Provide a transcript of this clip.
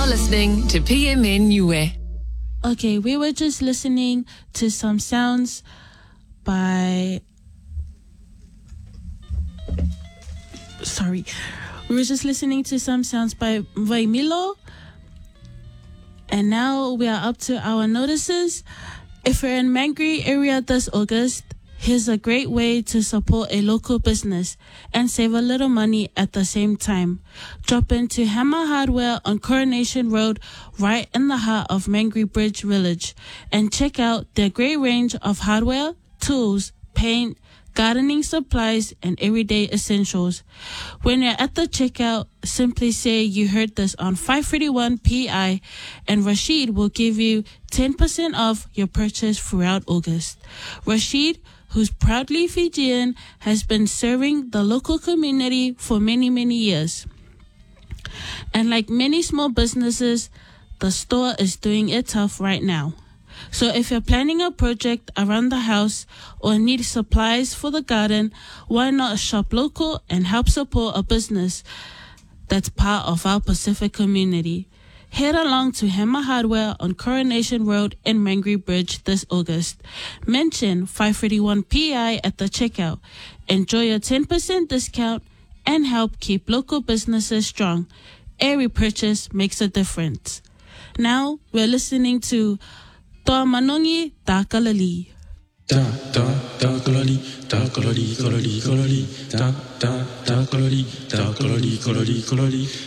You're listening to PMN Niue. Okay, we were just listening to some sounds by... We were just listening to some sounds by Vaimilo. And now we are up to our notices. If you're in Mangere area this August, here's a great way to support a local business and save a little money at the same time. Drop into Hammer Hardware on Coronation Road, right in the heart of Mangere Bridge Village, and check out their great range of hardware, tools, paint, gardening supplies, and everyday essentials. When you're at the checkout, simply say you heard this on 531 PI, and Rashid will give you 10% off your purchase throughout August. Rashid, who's proudly Fijian, has been serving the local community for many, many years. And like many small businesses, the store is doing it tough right now. So if you're planning a project around the house or need supplies for the garden, why not shop local and help support a business that's part of our Pacific community? Head along to Hammer Hardware on Coronation Road in Mangere Bridge this August. Mention 531 PI at the checkout. Enjoy a 10% discount and help keep local businesses strong. Every purchase makes a difference. Now we're listening to Toa Manongi Ta Kalali. Ta kalali, ta kalali, kalali, kalali, ta kalali, ta kalali, kalali, kalali.